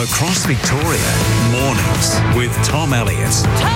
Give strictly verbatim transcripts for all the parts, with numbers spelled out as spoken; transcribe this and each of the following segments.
Across Victoria, mornings with Tom Elliott.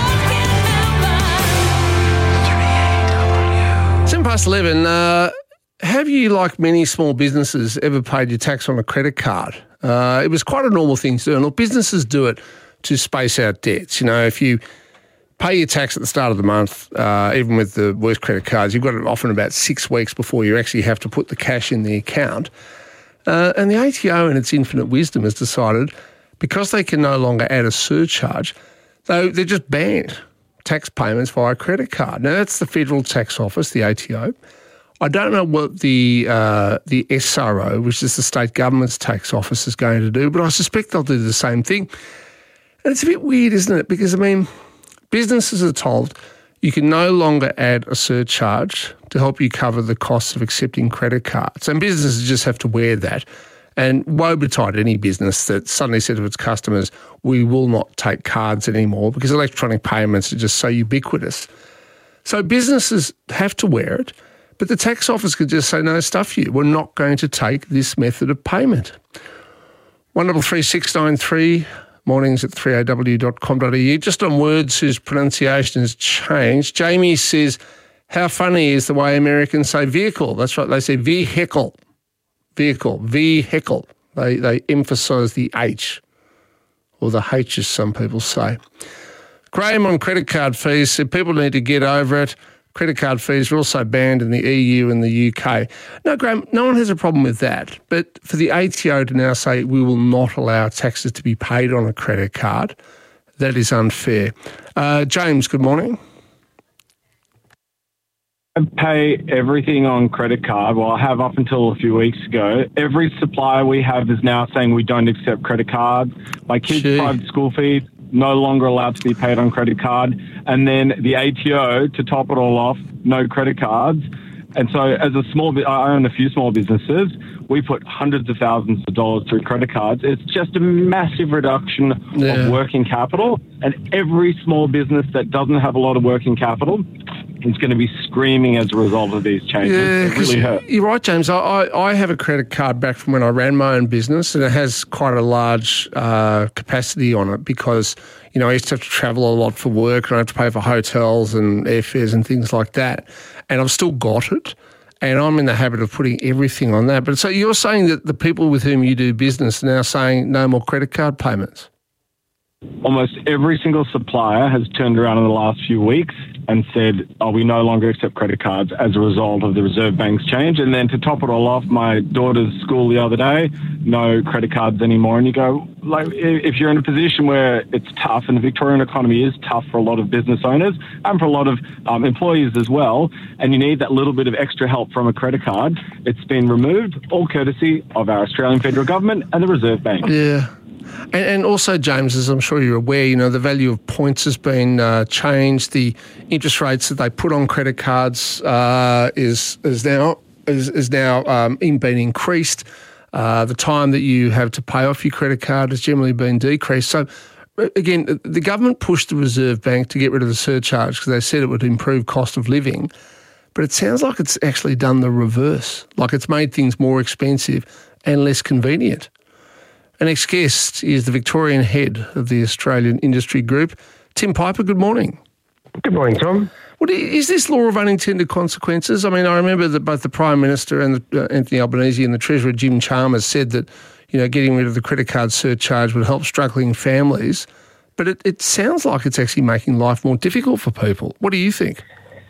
Seven past eleven. Uh, have you, like many small businesses, ever paid your tax on a credit card? Uh, it was quite a normal thing to do. And look, businesses do it to space out debts. You know, if you pay your tax at the start of the month, uh, even with the worst credit cards, you've got it often about six weeks before you actually have to put the cash in the account. Uh, and the A T O, in its infinite wisdom, has decided, because they can no longer add a surcharge, so they're just banned tax payments via credit card. Now, that's the Federal Tax Office, the A T O. I don't know what the uh, the S R O, which is the state government's tax office, is going to do, but I suspect they'll do the same thing. And it's a bit weird, isn't it? Because, I mean, businesses are told you can no longer add a surcharge to help you cover the costs of accepting credit cards. And businesses just have to wear that. And woe betide any business that suddenly said to its customers, we will not take cards anymore because electronic payments are just so ubiquitous. So businesses have to wear it, but the tax office could just say, no, stuff you, we're not going to take this method of payment. one double three six nine three, mornings at three a w dot com dot a u. Just on words whose pronunciation has changed, Jamie says, how funny is the way Americans say vehicle? That's right, they say vehicle. Vehicle, vehicle. They they emphasise the H, or the H as some people say. Graham on credit card fees said people need to get over it. Credit card fees are also banned in the E U and the U K. No, Graham, no one has a problem with that. But for the A T O to now say we will not allow taxes to be paid on a credit card, that is unfair. Uh, James, good morning. I pay everything on credit card. Well, I have up until a few weeks ago. Every supplier we have is now saying we don't accept credit cards. My kids' Gee. private school fees no longer allowed to be paid on credit card. And then the A T O, to top it all off, no credit cards. And so as a small, I own a few small businesses. We put hundreds of thousands of dollars through credit cards. It's just a massive reduction Yeah. of working capital. And every small business that doesn't have a lot of working capital is going to be screaming as a result of these changes. Yeah, it really hurt. You're right, James. I, I, I have a credit card back from when I ran my own business, and it has quite a large uh, capacity on it because, you know, I used to have to travel a lot for work and I have to pay for hotels and airfares and things like that. And I've still got it, and I'm in the habit of putting everything on that. But so you're saying that the people with whom you do business are now saying no more credit card payments? Almost every single supplier has turned around in the last few weeks and said, oh, we no longer accept credit cards as a result of the Reserve Bank's change. And then to top it all off, my daughter's school the other day, no credit cards anymore. And you go, like, if you're in a position where it's tough, and the Victorian economy is tough for a lot of business owners and for a lot of um, employees as well, and you need that little bit of extra help from a credit card, it's been removed, all courtesy of our Australian federal government and the Reserve Bank. Yeah. And, and also, James, as I'm sure you're aware, you know, the value of points has been uh, changed. The interest rates that they put on credit cards uh, is is now is, is now um, in, been increased. Uh, the time that you have to pay off your credit card has generally been decreased. So, again, the government pushed the Reserve Bank to get rid of the surcharge because they said it would improve cost of living. But it sounds like it's actually done the reverse, like it's made things more expensive and less convenient. Our next guest is the Victorian head of the Australian Industry Group, Tim Piper. Good morning. Good morning, Tom. What is this law of unintended consequences? I mean, I remember that both the Prime Minister and the, uh, Anthony Albanese and the Treasurer Jim Chalmers said that, you know, getting rid of the credit card surcharge would help struggling families. But it, it sounds like it's actually making life more difficult for people. What do you think?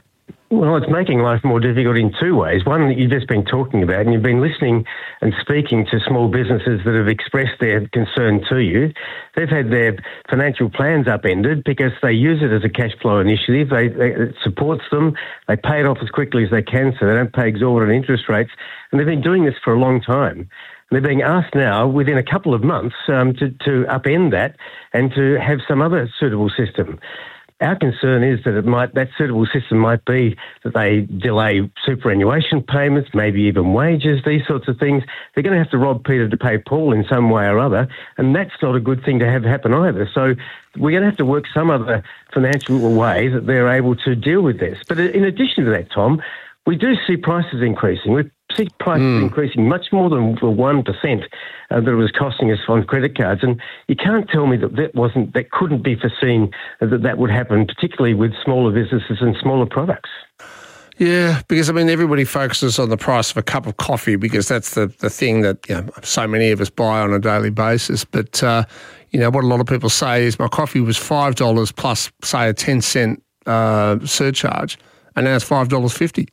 Well, it's making life more difficult in two ways. One that you've just been talking about, and you've been listening and speaking to small businesses that have expressed their concern to you. They've had their financial plans upended because they use it as a cash flow initiative. They, they, it supports them. They pay it off as quickly as they can so they don't pay exorbitant interest rates. And they've been doing this for a long time. And they're being asked now, within a couple of months, um, to, to upend that and to have some other suitable system. Our concern is that it might that suitable system might be that they delay superannuation payments, maybe even wages, these sorts of things. They're going to have to rob Peter to pay Paul in some way or other, and that's not a good thing to have happen either. So we're going to have to work some other financial way that they're able to deal with this. But in addition to that, Tom, we do see prices increasing. We've see prices mm. increasing much more than the one percent uh, that it was costing us on credit cards. And you can't tell me that that wasn't, that couldn't be foreseen, uh, that that would happen, particularly with smaller businesses and smaller products. Yeah, because, I mean, everybody focuses on the price of a cup of coffee because that's the, the thing that, you know, so many of us buy on a daily basis. But, uh, you know, what a lot of people say is my coffee was five dollars plus, say, a ten cent uh, surcharge, and now it's five dollars fifty.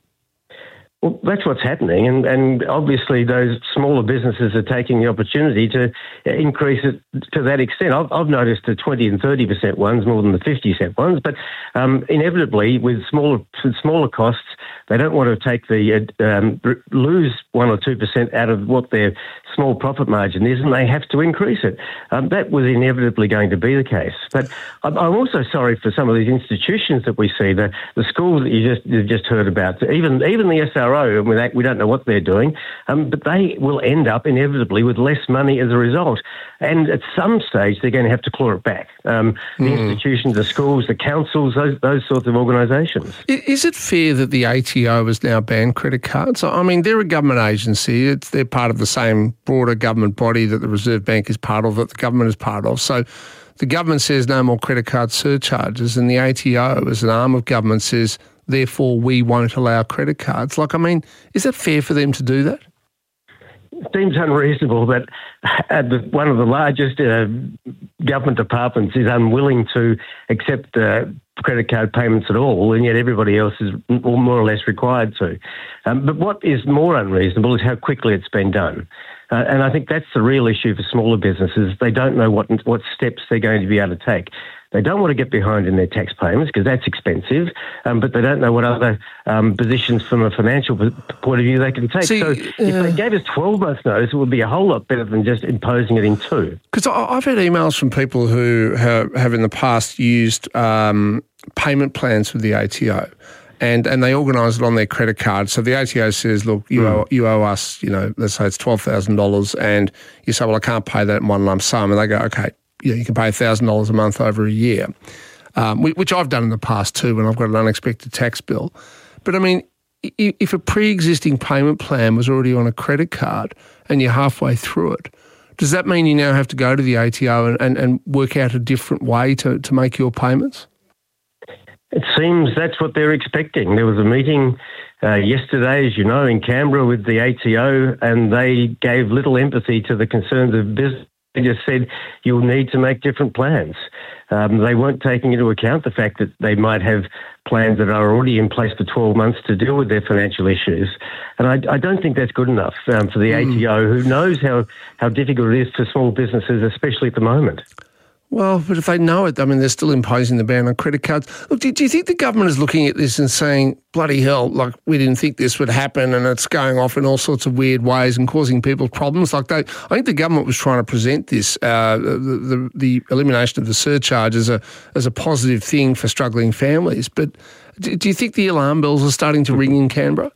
Well, that's what's happening, and, and obviously those smaller businesses are taking the opportunity to increase it to that extent. I've, I've noticed the twenty and thirty percent ones more than the fifty cent ones, but um, inevitably with smaller smaller costs, they don't want to take the uh, um, lose one or two percent out of what their small profit margin is, and they have to increase it. Um, that was inevitably going to be the case. But I'm, I'm also sorry for some of these institutions that we see, the the schools that you just you've just heard about, even even the S R O. And we don't know what they're doing, um, but they will end up inevitably with less money as a result. And at some stage, they're going to have to claw it back. Um, the mm. institutions, the schools, the councils, those, those sorts of organisations. Is it fair that the A T O has now banned credit cards? I mean, they're a government agency. It's, they're part of the same broader government body that the Reserve Bank is part of, that the government is part of. So the government says no more credit card surcharges, and the A T O, as an arm of government, says therefore we won't allow credit cards. Like, I mean, is it fair for them to do that? It seems unreasonable that uh, the, one of the largest uh, government departments is unwilling to accept uh, credit card payments at all, and yet everybody else is more or less required to. Um, but what is more unreasonable is how quickly it's been done. Uh, and I think that's the real issue for smaller businesses. They don't know what what steps they're going to be able to take. They don't want to get behind in their tax payments because that's expensive, um, but they don't know what other um, positions from a financial point of view they can take. See, so if uh, they gave us twelve months notice, it would be a whole lot better than just imposing it in two. Because I've had emails from people who have, have in the past used um, payment plans with the A T O. And and they organise it on their credit card. So the A T O says, look, you, mm. owe, you owe us, you know, let's say it's twelve thousand dollars, and you say, well, I can't pay that in one lump sum. And they go, okay, you know, you can pay one thousand dollars a month over a year, um, which I've done in the past too when I've got an unexpected tax bill. But I mean, if a pre-existing payment plan was already on a credit card and you're halfway through it, does that mean you now have to go to the A T O and, and, and work out a different way to, to make your payments? It seems that's what they're expecting. There was a meeting uh, yesterday, as you know, in Canberra with the A T O, and they gave little empathy to the concerns of business. They just said you'll need to make different plans. Um, they weren't taking into account the fact that they might have plans that are already in place for twelve months to deal with their financial issues. And I, I don't think that's good enough um, for the mm. A T O, who knows how, how difficult it is for small businesses, especially at the moment. Well, but if they know it, I mean, they're still imposing the ban on credit cards. Look, do, do you think the government is looking at this and saying, bloody hell, like, we didn't think this would happen, and it's going off in all sorts of weird ways and causing people problems? Like, they, I think the government was trying to present this, uh, the, the, the elimination of the surcharge as a, as a positive thing for struggling families. But do, do you think the alarm bells are starting to ring in Canberra?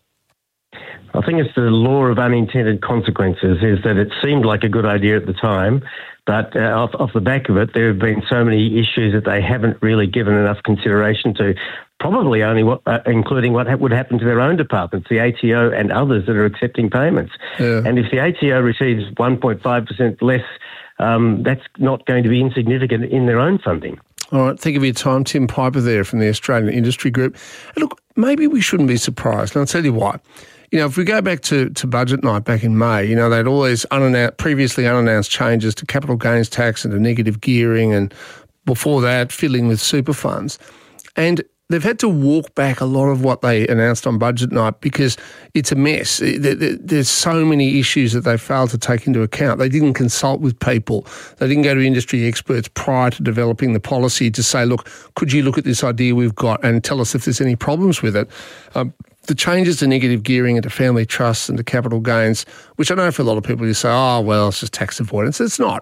I think it's the law of unintended consequences, is that it seemed like a good idea at the time, but uh, off, off the back of it, there have been so many issues that they haven't really given enough consideration to, probably only what, uh, including what ha- would happen to their own departments, the A T O and others that are accepting payments. Yeah. And if the A T O receives one point five percent less, um, that's not going to be insignificant in their own funding. All right, thank you for your time. Tim Piper there from the Australian Industry Group. And look, maybe we shouldn't be surprised, and I'll tell you why. You know, if we go back to, to budget night back in May, you know, they'd always unannounced, previously unannounced changes to capital gains tax and to negative gearing, and before that, fiddling with super funds. And they've had to walk back a lot of what they announced on budget night because it's a mess. There's so many issues that they failed to take into account. They didn't consult with people. They didn't go to industry experts prior to developing the policy to say, look, could you look at this idea we've got and tell us if there's any problems with it? Um, The changes to negative gearing and to family trusts and to capital gains, which I know for a lot of people you say, oh, well, it's just tax avoidance. It's not.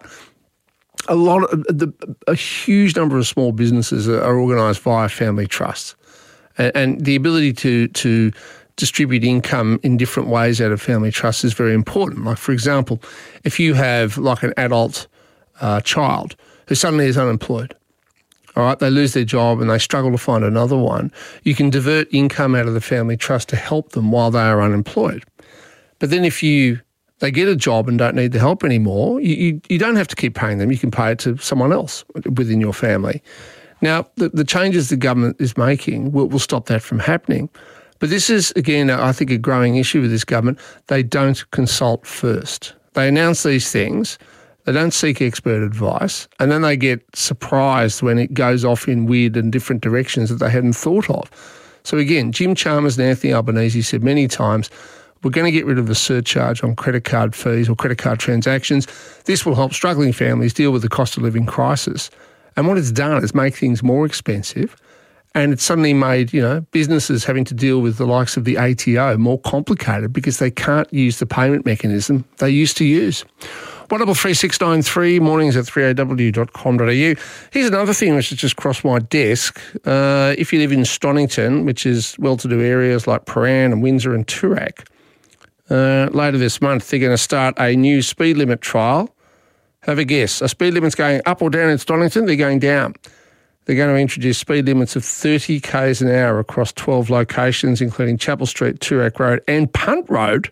A lot of the, a huge number of small businesses are, are organised via family trusts, and, and the ability to to distribute income in different ways out of family trusts is very important. Like, for example, if you have like an adult uh, child who suddenly is unemployed, all right, they lose their job and they struggle to find another one, you can divert income out of the family trust to help them while they are unemployed. But then if you they get a job and don't need the help anymore, you, you, you don't have to keep paying them. You can pay it to someone else within your family. Now, the, the changes the government is making will, will stop that from happening. But this is, again, I think a growing issue with this government. They don't consult first. They announce these things, they don't seek expert advice, and then they get surprised when it goes off in weird and different directions that they hadn't thought of. So again, Jim Chalmers and Anthony Albanese said many times, we're going to get rid of the surcharge on credit card fees or credit card transactions. This will help struggling families deal with the cost of living crisis. And what it's done is make things more expensive, and it's suddenly made, you know, businesses having to deal with the likes of the A T O more complicated because they can't use the payment mechanism they used to use. one double three six nine three, mornings at three a w dot com dot a u. Here's another thing which has just crossed my desk. Uh, if you live in Stonington, which is well-to-do areas like Prahran and Windsor and Toorak, uh, later this month they're going to start a new speed limit trial. Have a guess. Are speed limits going up or down in Stonington? They're going down. They're going to introduce speed limits of thirty kays an hour across twelve locations, including Chapel Street, Toorak Road and Punt Road.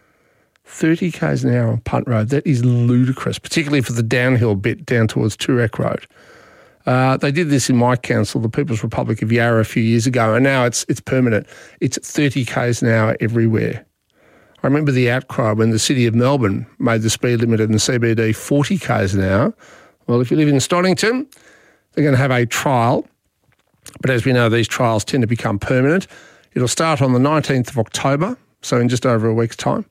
thirty kays an hour on Punt Road. That is ludicrous, particularly for the downhill bit down towards Toorak Road. Uh, they did this in my council, the People's Republic of Yarra, a few years ago, and now it's it's permanent. It's thirty kays an hour everywhere. I remember the outcry when the City of Melbourne made the speed limit in the C B D forty kays an hour. Well, if you live in Stonington, they're going to have a trial. But as we know, these trials tend to become permanent. It'll start on the nineteenth of October, so in just over a week's time.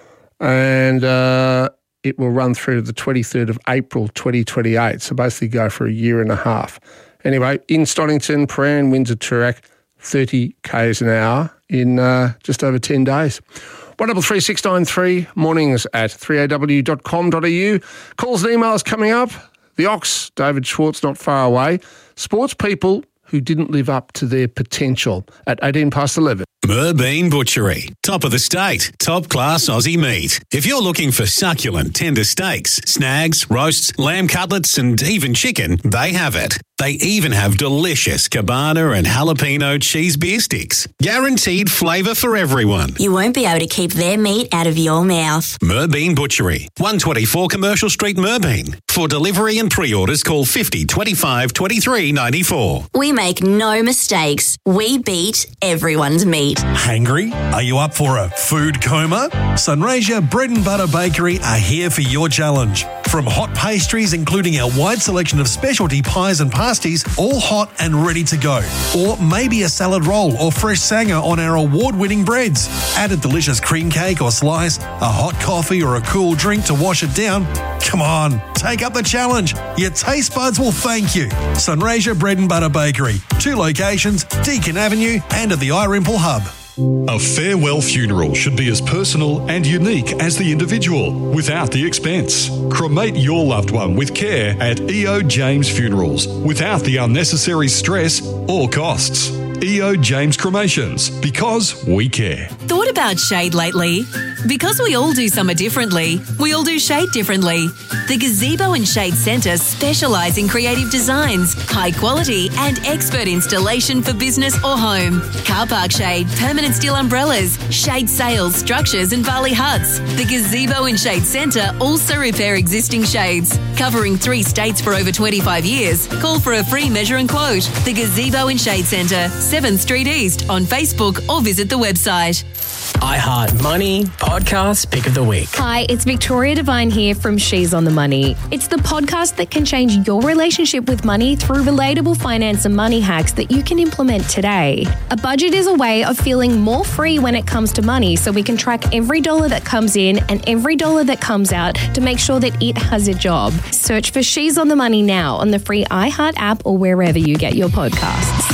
And uh, it will run through the twenty-third of April twenty twenty-eight, so basically go for a year and a half. Anyway, in Stonington, Prahran, Windsor, Toorak, thirty kays an hour in uh, just over ten days. one double three six nine three, mornings at three a w dot com dot a u. Calls and emails coming up. The Ox, David Schwartz, not far away. Sports people who didn't live up to their potential at eighteen past eleven. Merbein Butchery. Top of the state. Top class Aussie meat. If you're looking for succulent, tender steaks, snags, roasts, lamb cutlets and even chicken, they have it. They even have delicious cabana and jalapeno cheese beer sticks. Guaranteed flavour for everyone. You won't be able to keep their meat out of your mouth. Merbein Butchery. one twenty-four Commercial Street, Merbein. For delivery and pre-orders, call fifty twenty-five twenty-three ninety-four. We make no mistakes. We beat everyone's meat. Hangry? Are you up for a food coma? Sunraysia Bread and Butter Bakery are here for your challenge. From hot pastries, including our wide selection of specialty pies and pasties, all hot and ready to go. Or maybe a salad roll or fresh sanger on our award-winning breads. Add a delicious cream cake or slice, a hot coffee or a cool drink to wash it down. Come on, take up the challenge. Your taste buds will thank you. Sunraysia Bread and Butter Bakery. Two locations, Deakin Avenue and at the iRimple Hub. A farewell funeral should be as personal and unique as the individual, without the expense. Cremate your loved one with care at E O James Funerals, without the unnecessary stress or costs. E O James Cremations, because we care. Thought about shade lately? Because we all do summer differently, we all do shade differently. The Gazebo and Shade Centre specialise in creative designs, high quality and expert installation for business or home. Car park shade, permanent steel umbrellas, shade sails, structures and Bali huts. The Gazebo and Shade Centre also repair existing shades. Covering three states for over twenty-five years, call for a free measure and quote. The Gazebo and Shade Centre, seventh Street East on Facebook or visit the website. iHeart Money Podcast Pick of the Week. Hi, it's Victoria Devine here from She's on the Money. It's the podcast that can change your relationship with money through relatable finance and money hacks that you can implement today. A budget is a way of feeling more free when it comes to money, so we can track every dollar that comes in and every dollar that comes out to make sure that it has a job. Search for She's on the Money now on the free iHeart app or wherever you get your podcasts.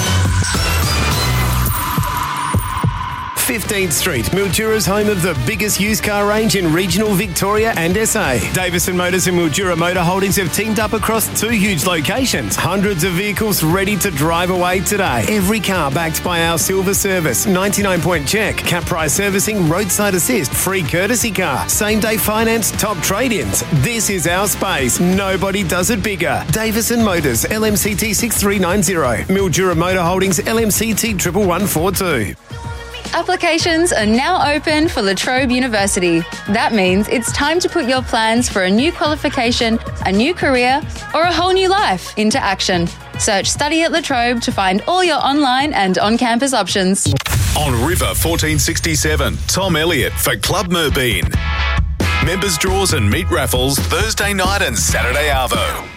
fifteenth Street, Mildura's home of the biggest used car range in regional Victoria and S A. Davison Motors and Mildura Motor Holdings have teamed up across two huge locations. Hundreds of vehicles ready to drive away today. Every car backed by our silver service, ninety-nine point check, cap price servicing, roadside assist, free courtesy car, same day finance, top trade-ins. This is our space. Nobody does it bigger. Davison Motors, L M C T six three nine zero. Mildura Motor Holdings, L M C T one one four two. Applications are now open for La Trobe University. That means it's time to put your plans for a new qualification, a new career, or a whole new life into action. Search Study at La Trobe to find all your online and on-campus options. On River fourteen sixty-seven, Tom Elliott for Club Merbeen. Members draws and meat raffles Thursday night and Saturday arvo.